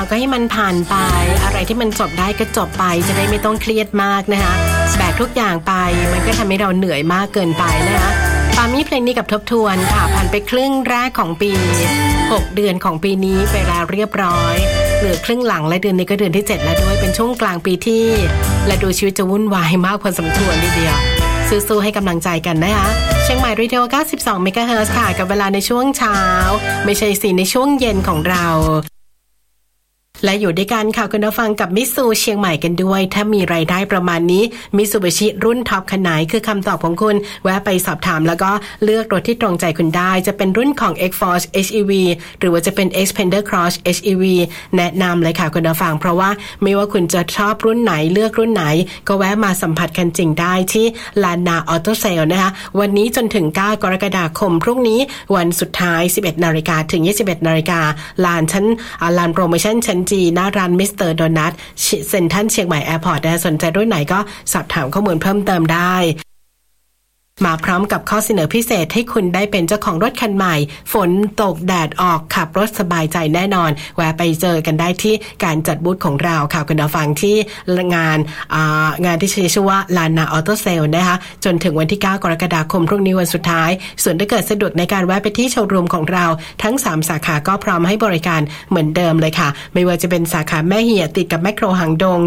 ก็ให้มันผ่านไปอะไรที่มันจบได้ก็จบไปจะได้ไม่ต้องเครียดมากนะคะแบกทุกอย่างไปมันก็ทำให้เราเหนื่อยมากเกินไปนะคะปามีเพลงนี้กับทบทวนค่ะผ่านไปครึ่งแรกของปี6เดือนของปีนี้ไปแล้วเรียบร้อยเหลือครึ่งหลังและเดือนนี้ก็เดือนที่7แล้วด้วยเป็นช่วงกลางปีที่และดูชีวิตจะวุ่นวายมากพอสมควรทีเดียวสู้ๆให้กำลังใจกันนะคะเชียงใหม่รีดิโอ92 เมกะเฮิรตซ์ค่ะกับเวลาในช่วงเช้าไม่ใช่สิในช่วงเย็นของเราและอยู่ด้วยกันค่ะคุณผู้ฟังกับมิตซูเชียงใหม่กันด้วยถ้ามีรายได้ประมาณนี้มิตซูบิชิรุ่นท็อปคันไหนคือคำตอบของคุณแวะไปสอบถามแล้วก็เลือกรถที่ตรงใจคุณได้จะเป็นรุ่นของ X-Force HEV หรือว่าจะเป็น Xpander Cross HEV แนะนำเลยค่ะคุณผู้ฟังเพราะว่าไม่ว่าคุณจะชอบรุ่นไหนเลือกรุ่นไหนก็แวะมาสัมผัสกันจริงได้ที่ลานนาออโต้เซลนะคะวันนี้จนถึง9 กรกฎาคมพรุ่งนี้วันสุดท้าย 11 นาฬิกาถึง 21 นาฬิกาลานโปรโมชั่นชั้นจีหน้าร้านมิสเตอร์โดนัทเซ็นทรัลเชียงใหม่แอร์พอร์ตสนใจรุ่นไหนก็สอบถามข้อมูลเพิ่มเติมได้มาพร้อมกับข้อเสนอพิเศษให้คุณได้เป็นเจ้าของรถคันใหม่ฝนตกแดดออกขับรถสบายใจแน่นอนแวะไปเจอกันได้ที่การจัดบูธของเราค่ะคุณผู้ฟังที่งานที่ชื่อว่าลานนาออโต้เซลนะคะจนถึงวันที่9 กรกฎาคมพรุ่งนี้วันสุดท้ายส่วนถ้าเกิดสะดวกในการแวะไปที่โชว์รูมของเราทั้ง3สาขาก็พร้อมให้บริการเหมือนเดิมเลยค่ะไม่ว่าจะเป็นสาขาแม่เหี่ยติดกับแมคโครหางดง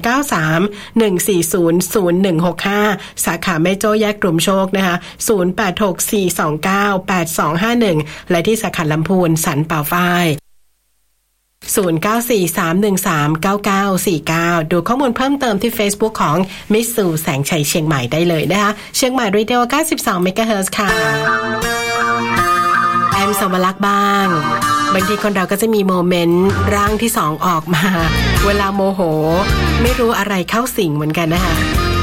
0931400165สาขาแม่โจ้แยกกลุ่มโชคนะคะ0864298251และที่สาขาลำพูนสันป่าฝ้าย0943139949ดูข้อมูลเพิ่มเติมที่ Facebook ของมิตซูแสงชัยเชียงใหม่ได้เลยนะคะเชียงใหม่รีดิโอ92 เมกะเฮิรตซ์ค่ะแอมสวรักษ์บ้างบางทีคนเราก็จะมีโมเมนต์ร่างที่2ออกมาเวลาโมโหไม่รู้อะไรเข้าสิงเหมือนกันนะคะ